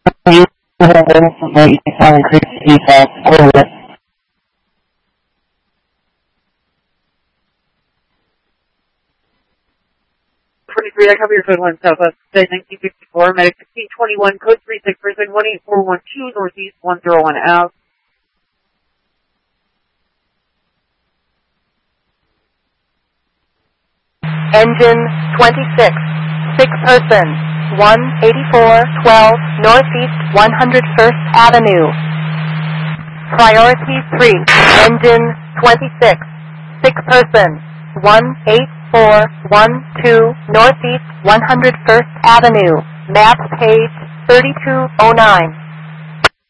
You have increased forward. 23, I cover your code 1 Southwest, today 1954, medic 1621, code 36, person 18412, northeast 101 out. Engine 26, 6 person, 18412, northeast 101st Avenue. Priority 3, engine 26, 6 person, 18412, northeast 101st Avenue. Map page 3209.